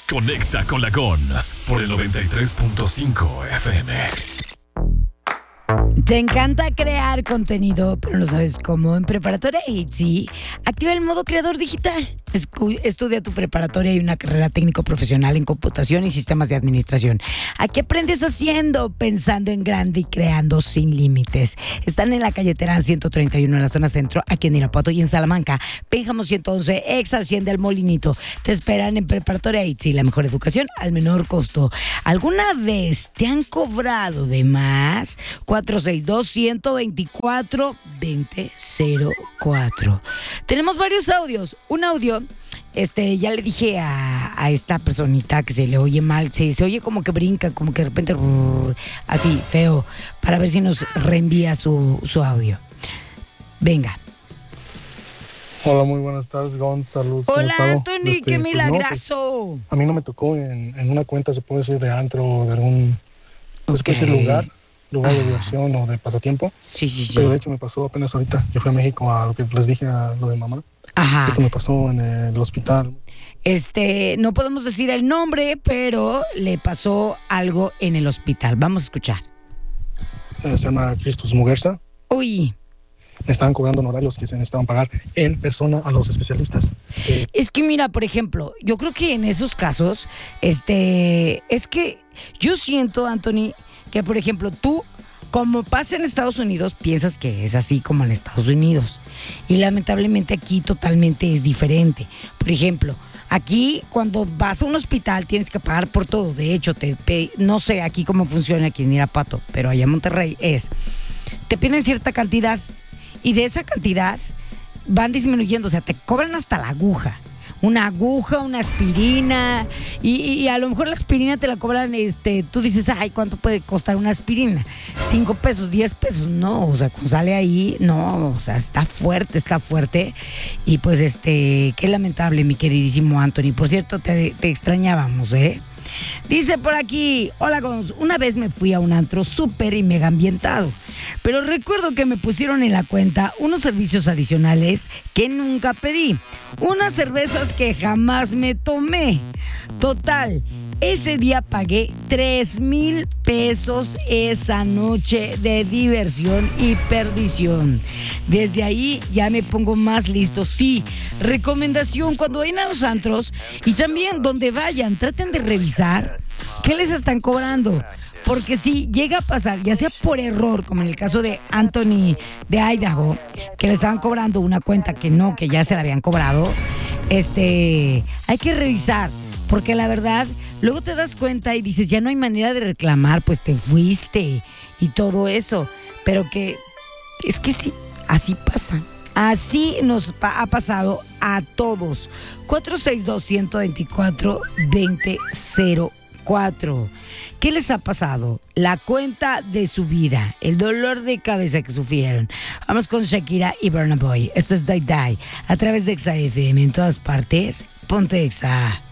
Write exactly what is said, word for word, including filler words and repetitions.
Conexa con la Gons por el noventa y tres punto cinco F M. ¿Te encanta crear contenido, pero no sabes cómo? En Preparatoria I T Z activa el modo creador digital. Escu- Estudia tu preparatoria y una carrera técnico-profesional en computación y sistemas de administración. Aquí aprendes haciendo, pensando en grande y creando sin límites. Están en la calle Terán ciento treinta y uno en la zona centro, aquí en Irapuato, y en Salamanca, Pénjamo ciento once, ex Hacienda El Molinito. Te esperan en Preparatoria I T Z, la mejor educación al menor costo. ¿Alguna vez te han cobrado de más? cuatro seis dos, uno dos cuatro, dos cero cero cuatro. Tenemos varios audios. Un audio, este, ya le dije a, a esta personita que se le oye mal, se, se oye como que brinca, como que de repente brrr, así, feo, para ver si nos reenvía su, su audio. Venga. Hola, muy buenas tardes, Gon, saludos. ¿Cómo Hola, estado? Anthony, Este, qué pues, milagrazo. no, pues, a mí no me tocó en, en una cuenta, se puede decir, de antro o de algún pues, Ok. puede ser lugar, lugar de Ah. diversión o de pasatiempo. Sí, sí, sí. Pero de hecho me pasó apenas ahorita. Yo fui a México a lo que les dije, a lo de mamá. Ajá. Esto me pasó en el hospital. Este, no podemos decir el nombre, pero le pasó algo en el hospital. Vamos a escuchar. Eh, se llama Cristus Muguerza. Uy, Me estaban cobrando honorarios que se necesitaban pagar en persona a los especialistas. Eh, es que mira, por ejemplo, yo creo que en esos casos, este, es que yo siento, Anthony, que por ejemplo tú, como pasa en Estados Unidos, piensas que es así como en Estados Unidos. Y lamentablemente aquí totalmente es diferente. Por ejemplo, aquí cuando vas a un hospital tienes que pagar por todo. De hecho, te, pe- no sé aquí cómo funciona aquí en Irapuato, pero allá en Monterrey es, te piden cierta cantidad y de esa cantidad van disminuyendo, o sea, te cobran hasta la aguja. Una aguja, una aspirina, y, y a lo mejor la aspirina te la cobran, este, tú dices, ay, ¿cuánto puede costar una aspirina? Cinco pesos, diez pesos, no, o sea, cuando sale ahí, no, o sea, está fuerte, está fuerte, y pues, este, qué lamentable, mi queridísimo Anthony, por cierto, te, te extrañábamos, ¿eh? Dice por aquí, hola Gonz, una vez me fui a un antro súper y mega ambientado, pero recuerdo que me pusieron en la cuenta unos servicios adicionales que nunca pedí, unas cervezas que jamás me tomé. Total, ese día pagué tres mil pesos esa noche de diversión y perdición. Desde ahí ya me pongo más listo. Sí, recomendación, cuando vayan a los antros y también donde vayan, traten de revisar qué les están cobrando. Porque si llega a pasar, ya sea por error, como en el caso de Anthony de Idaho, que le estaban cobrando una cuenta que no, que ya se la habían cobrado, este, hay que revisar. Porque la verdad, luego te das cuenta y dices, ya no hay manera de reclamar, pues te fuiste y todo eso. Pero que, es que sí, así pasa. Así nos pa- ha pasado a todos. cuatro seis dos, uno dos cuatro, dos cero cuatro. ¿Qué les ha pasado? La cuenta de su vida, el dolor de cabeza que sufrieron. Vamos con Shakira y Burna Boy. Esto es Die Die a través de Exa F M en todas partes. Ponte Exa.